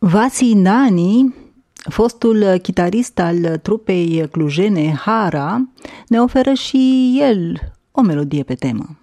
Vasi Nani, fostul chitarist al trupei clujene Hara, ne oferă și el o melodie pe temă.